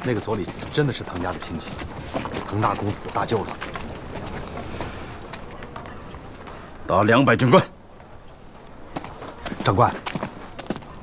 那个左李真的是滕家的亲戚，滕大公子的大舅子。 打200军官。 长官，